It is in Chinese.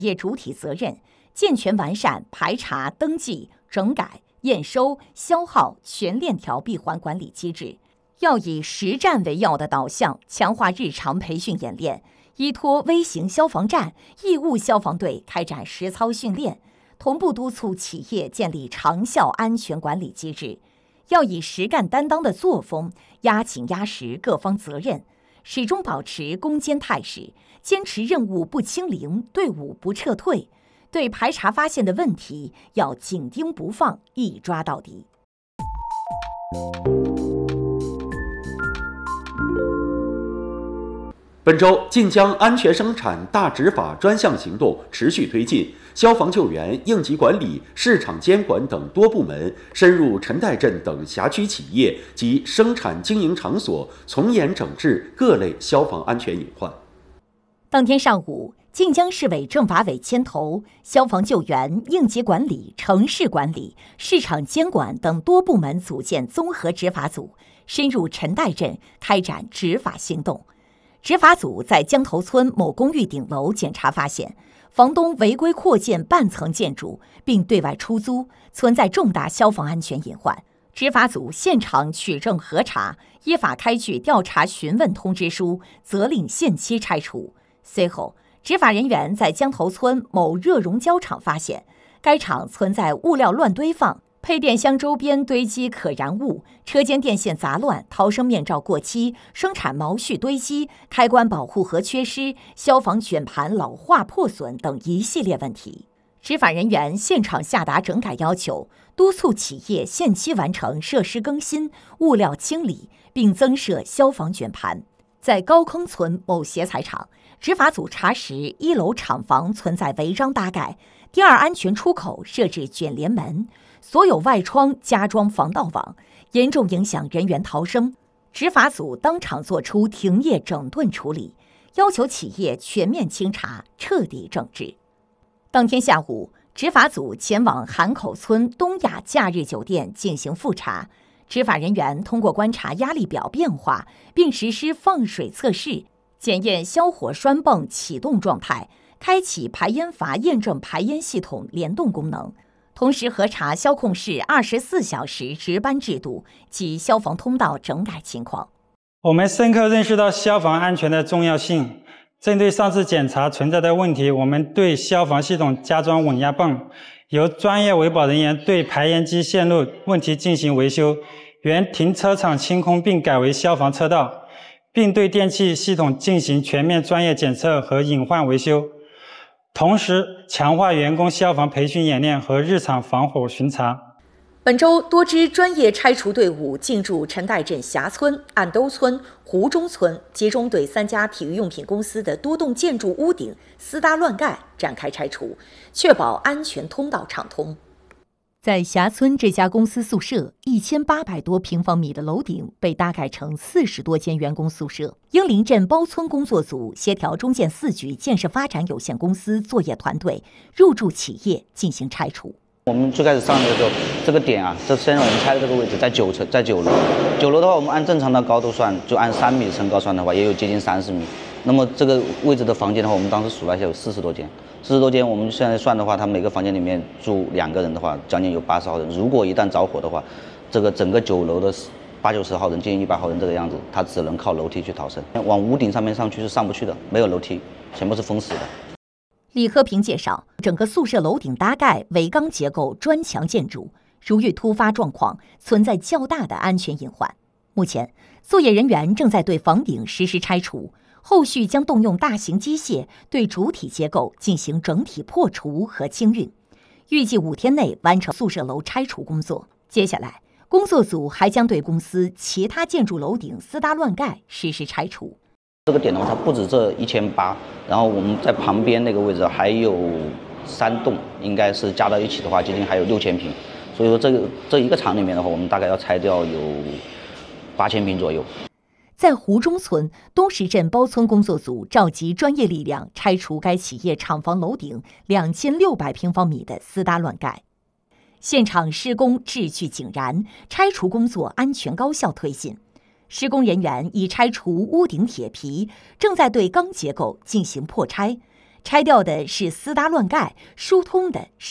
业主体责任，健全完善排查、登记、整改、验收、消耗全链条闭环管理机制，要以实战为要的导向，强化日常培训演练，依托微型消防站、义务消防队开展实操训练，同步督促企业建立长效安全管理机制，要以实干担当的作风压紧压实各方责任，始终保持攻坚态势，坚持任务不清零，队伍不撤退，对排查发现的问题要紧盯不放，一抓到底。 本周晋江安全生产大执法专项行动持续推进，消防救援、应急管理、市场监管等多部门深入陈岱镇等辖区企业及生产经营场所，从严整治各类消防安全隐患。 当天上午，晋江市委政法委牵头，消防救援、应急管理、城市管理、市场监管等多部门组建综合执法组，深入陈岱镇开展执法行动。执法组在江头村某公寓顶楼检查发现，房东违规扩建半层建筑并对外出租，存在重大消防安全隐患。执法组现场取证核查，依法开具调查询问通知书，责令限期拆除。随后，执法人员在江头村某热熔胶厂发现，该厂存在物料乱堆放、配电箱周边堆积可燃物、车间电线杂乱、逃生面罩过期、生产毛絮堆积、开关保护盒缺失、消防卷盘老化破损等一系列问题。执法人员现场下达整改要求，督促企业限期完成设施更新、物料清理，并增设消防卷盘。在高坑村某鞋材厂，执法组查实1楼厂房存在违章搭盖，第二安全出口设置卷帘门，所有外窗加装防盗网，严重影响人员逃生。执法组当场作出停业整顿处理，要求企业全面清查，彻底整治。当天下午，执法组前往韩口村东亚假日酒店进行复查。执法人员通过观察压力表变化，并实施放水测试，检验消火栓泵启动状态，开启排烟阀验证排烟系统联动功能，同时核查消控室24小时值班制度及消防通道整改情况。 我们深刻认识到消防安全的重要性。针对上次检查存在的问题，我们对消防系统加装稳压泵，由专业维保人员对排烟机线路问题进行维修，原停车场清空并改为消防车道，并对电气系统进行全面专业检测和隐患维修，同时强化员工消防培训演练和日常防火巡查。 本周多支专业拆除队伍进驻陈岱镇峡村、岸兜村、湖中村，集中对3家体育用品公司的多栋建筑屋顶私搭乱盖展开拆除，确保安全通道畅通。在峡村这家公司宿舍，1800多平方米的楼顶被搭盖成40多间员工宿舍。英林镇包村工作组协调中建4局建设发展有限公司作业团队入驻企业进行拆除。 我们最开始上的时候，这个点啊，现在我们拆的这个位置在9层，在9楼。9楼的话，我们按正常的高度算，就按3米的层高算的话，也有接近30米。那么这个位置的房间的话，我们当时数了一下，有40多间。40多间，我们现在算的话，它每个房间里面住2个人的话，将近有80号人。如果一旦着火的话，这个整个9楼的80-90号人，接近100号人这个样子，他只能靠楼梯去逃生。往屋顶上面上去是上不去的，没有楼梯，全部是封死的。 李和平介绍，整个宿舍楼顶搭盖为钢结构砖墙建筑，如遇突发状况，存在较大的安全隐患。目前，作业人员正在对房顶实施拆除，后续将动用大型机械对主体结构进行整体破除和清运，预计5天内完成宿舍楼拆除工作。接下来，工作组还将对公司其他建筑楼顶私搭乱盖实施拆除。 这个点的话，它不止这1800，然后我们在旁边那个位置还有3栋，应该是加到一起的话，接近还有6000平。所以说这一个厂里面的话，我们大概要拆掉有8000平左右。 在湖中村东石镇包村工作组召集专业力量拆除该企业厂房楼顶2600平方米的私搭乱盖。现场施工秩序井然，拆除工作安全高效推进。施工人员已拆除屋顶铁皮，正在对钢结构进行破拆。 拆掉的是私搭乱盖，疏通的是